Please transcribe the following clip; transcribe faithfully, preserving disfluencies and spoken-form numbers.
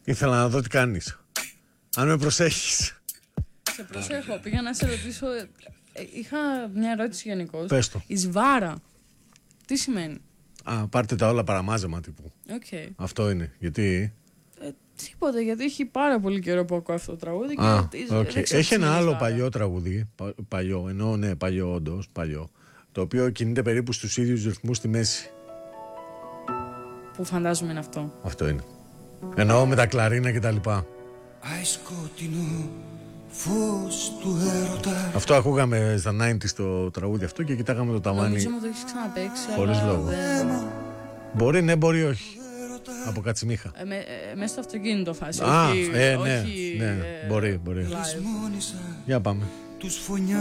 Ήθελα να δω τι κάνεις. Αν με προσέχεις. Σε προσέχω. Πήγα να σε ρωτήσω. ε, Είχα μια ερώτηση γενικώς. Πες το. Η σβάρα. Τι σημαίνει? Α, πάρτε τα όλα παραμάζεμα τύπου. Okay. Αυτό είναι. Γιατί. Ε, τίποτα, γιατί έχει πάρα πολύ καιρό που ακούω αυτό το τραγούδι. Και Α, δεν okay. ξέρω Έχει τι ένα είναι άλλο σβάρα. παλιό τραγούδι. πα- Παλιό, εννοώ ναι, παλιό, όντως, παλιό. Το οποίο κινείται περίπου στους ίδιους ρυθμούς στη μέση. Που φαντάζομαι είναι αυτό. Αυτό είναι. Εννοώ με τα κλαρίνα και τα λοιπά. Αι σκοτεινό φως του έρωτα. Αυτό ακούγαμε στα ενενήντα το τραγούδι αυτό και κοιτάγαμε το ταβάνι. Νομίζω μου το έχεις ξαναπαίξει. Χωρίς αλλά λόγο. δεν- Μπορεί, ναι, μπορεί, όχι. Από κατσιμίχα. Ε, με, ε, μέσα στο αυτοκίνητο φάση. Α, όχι, ε, ναι, όχι, ναι, ε, μπορεί, μπορεί. live. Μόνισα Για πάμε. τους φωνιά.